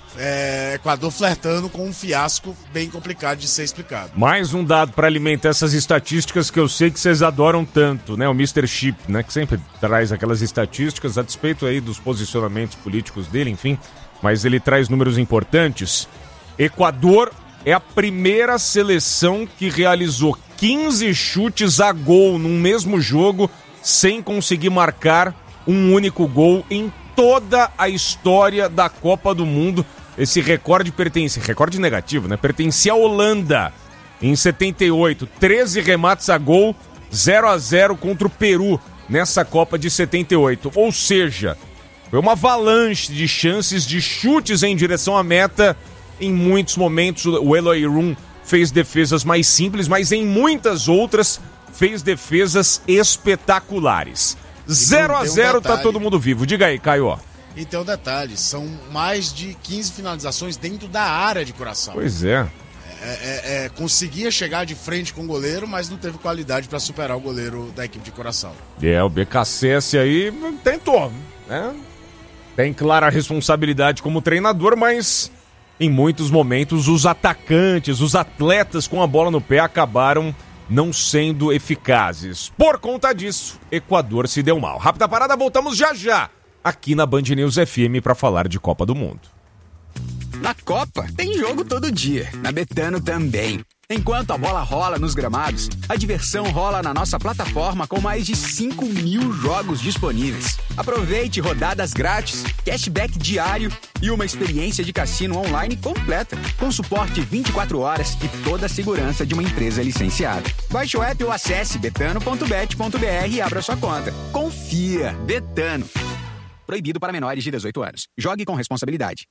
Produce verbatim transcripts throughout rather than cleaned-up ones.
É, Equador flertando com um fiasco bem complicado de ser explicado. Mais um dado para alimentar essas estatísticas que eu sei que vocês adoram tanto, né? O mister Chip, né? Que sempre traz aquelas estatísticas a despeito aí dos posicionamentos políticos dele, enfim. Mas ele traz números importantes. Equador é a primeira seleção que realizou quinze chutes a gol num mesmo jogo sem conseguir marcar um único gol em toda a história da Copa do Mundo. Esse recorde pertence, recorde negativo, né? Pertencia à Holanda em setenta e oito, treze remates a gol, zero a zero contra o Peru nessa Copa de setenta e oito. Ou seja, foi uma avalanche de chances de chutes em direção à meta. Em muitos momentos o Eloy Room fez defesas mais simples, mas em muitas outras fez defesas espetaculares. zero a zero, tá todo mundo vivo. Diga aí, Caio. E tem um detalhe, são mais de quinze finalizações dentro da área de Curaçao. Pois é. É, é, é conseguia chegar de frente com o goleiro, mas não teve qualidade para superar o goleiro da equipe de Curaçao. É, o B K C S aí tentou, né? Tem clara responsabilidade como treinador, mas em muitos momentos os atacantes, os atletas com a bola no pé acabaram não sendo eficazes. Por conta disso, Equador se deu mal. Rápida parada, voltamos já já aqui na Band News F M para falar de Copa do Mundo. Na Copa tem jogo todo dia, na Betano também. Enquanto a bola rola nos gramados, a diversão rola na nossa plataforma com mais de cinco mil jogos disponíveis. Aproveite rodadas grátis, cashback diário e uma experiência de cassino online completa, com suporte vinte e quatro horas e toda a segurança de uma empresa licenciada. Baixe o app ou acesse betano ponto bet ponto br e abra sua conta. Confia, Betano. Proibido para menores de dezoito anos. Jogue com responsabilidade.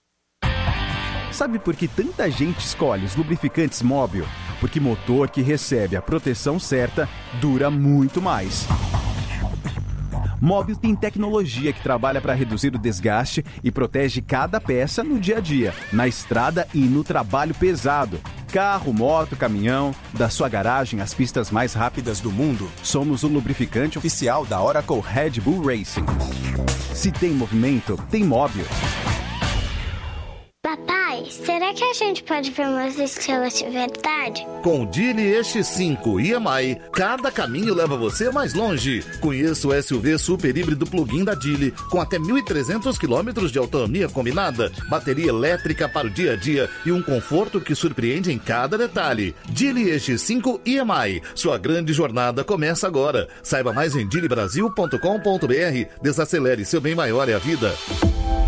Sabe por que tanta gente escolhe os lubrificantes Móbil? Porque motor que recebe a proteção certa dura muito mais. Móbil tem tecnologia que trabalha para reduzir o desgaste e protege cada peça no dia a dia, na estrada e no trabalho pesado. Carro, moto, caminhão, da sua garagem às pistas mais rápidas do mundo, somos o lubrificante oficial da Oracle Red Bull Racing. Se tem movimento, tem Móbil. Papai, será que a gente pode ver umas estrelas de verdade? Com o Geely X cinco e M I, cada caminho leva você mais longe. Conheça o S U V super híbrido plug-in da Geely, com até mil e trezentos quilômetros de autonomia combinada, bateria elétrica para o dia a dia e um conforto que surpreende em cada detalhe. Geely X cinco e M I, sua grande jornada começa agora. Saiba mais em geely brasil ponto com ponto br. Desacelere, seu bem maior é a vida.